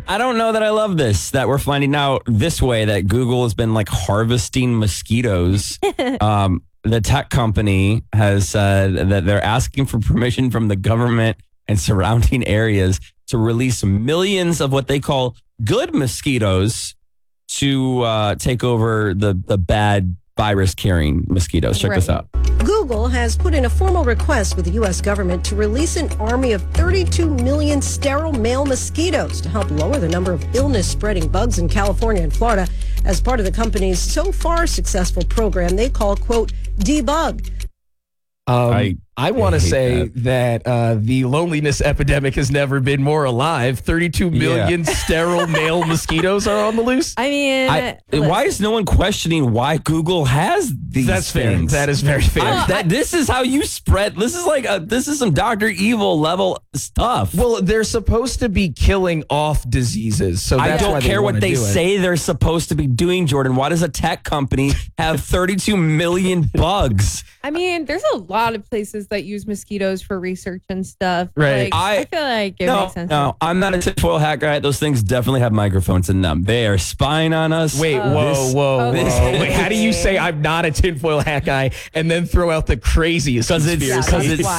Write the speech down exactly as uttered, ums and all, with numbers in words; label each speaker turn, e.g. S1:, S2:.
S1: I don't know that I love this, that we're finding out this way that Google has been like harvesting mosquitoes. um, the tech company has said that they're asking for permission from the government and surrounding areas to release millions of what they call good mosquitoes to uh, take over the, the bad virus-carrying mosquitoes. Check this
S2: Right.
S1: out.
S2: Google has put in a formal request with the U S government to release an army of thirty-two million sterile male mosquitoes to help lower the number of illness-spreading bugs in California and Florida as part of the company's so far successful program they call, quote, Debug.
S3: Um,
S1: I-
S3: I, want
S1: I
S3: to
S1: hate
S3: say that, uh, the loneliness epidemic has never been more alive. thirty-two million sterile male mosquitoes are on the loose.
S4: I mean,
S1: I, why is no one questioning why Google has these
S3: That's fair.
S1: things?
S3: That is very fair.
S4: Oh,
S1: That, this is how you spread. This is like a, this is some Doctor Evil level stuff.
S3: Well, they're supposed to be killing off diseases, so
S1: I
S3: that's why
S1: don't
S3: they
S1: care what
S3: wanna
S1: they
S3: do it.
S1: say they're supposed to be doing, Jordan. Why does a tech company have thirty-two million bugs?
S4: I mean, there's a lot of places that use mosquitoes for research and stuff.
S3: Right.
S4: Like, I,
S1: I-
S4: feel like it
S1: No,
S4: makes sense.
S1: no, I'm not a tinfoil hat guy. Those things definitely have microphones in them. They are spying on us.
S3: Wait,
S4: Uh,
S3: whoa,
S1: This-
S3: whoa, whoa.
S4: Okay.
S3: Wait, how do you say I'm not a tinfoil hat guy and then throw out the craziest
S1: 'Cause it's-
S3: conspiracy?
S1: 'cause
S4: That's
S1: it's
S4: why.